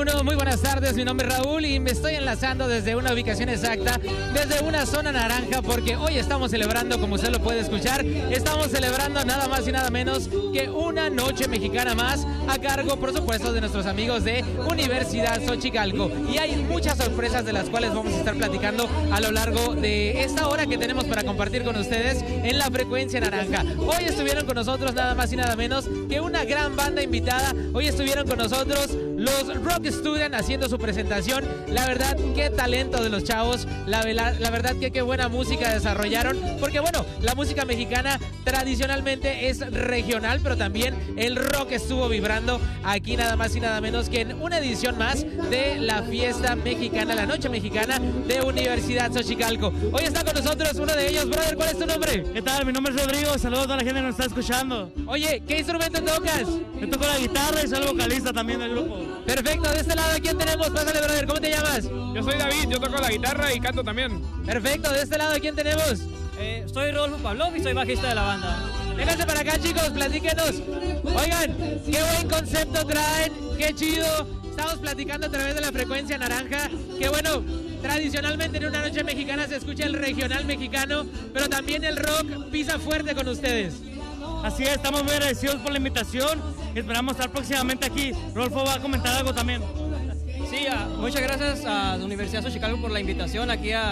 uno, muy buenas tardes, mi nombre es Raúl y me estoy enlazando desde una ubicación exacta, desde una zona naranja, porque hoy estamos celebrando, como usted lo puede escuchar, estamos celebrando nada más y nada menos que una noche mexicana más, a cargo, por supuesto, de nuestros amigos de Universidad Xochicalco. Y hay muchas sorpresas de las cuales vamos a estar platicando a lo largo de esta hora que tenemos para compartir con ustedes en la frecuencia naranja. Hoy estuvieron con nosotros nada más y nada menos que una gran banda invitada. Hoy estuvieron con nosotros los Rock Student haciendo su presentación. La verdad, qué talento de los chavos. La verdad que qué buena música desarrollaron. Porque bueno, la música mexicana tradicionalmente es regional, pero también el rock estuvo vibrando aquí nada más y nada menos que en una edición más de la fiesta mexicana, la noche mexicana de Universidad Xochicalco. Hoy está con nosotros uno de ellos. Brother, ¿cuál es tu nombre? ¿Qué tal? Mi nombre es Rodrigo. Saludos a toda la gente que nos está escuchando. Oye, ¿qué instrumento tocas? Yo toco la guitarra y soy el vocalista también del grupo. Perfecto, de este lado, ¿a quién tenemos? Pásale, brother, ¿cómo te llamas? Yo soy David, yo toco la guitarra y canto también. Perfecto, de este lado, ¿a quién tenemos? Soy Rodolfo Pavlov y soy bajista de la banda. Vénganse para acá, chicos, platíquenos. Oigan, qué buen concepto traen, qué chido. Estamos platicando a través de la frecuencia naranja. Que bueno, tradicionalmente en una noche mexicana se escucha el regional mexicano, pero también el rock pisa fuerte con ustedes. Así es, estamos muy agradecidos por la invitación. Esperamos estar próximamente aquí. Rodolfo va a comentar algo también. Sí, muchas gracias a la Universidad Xochicalco por la invitación aquí a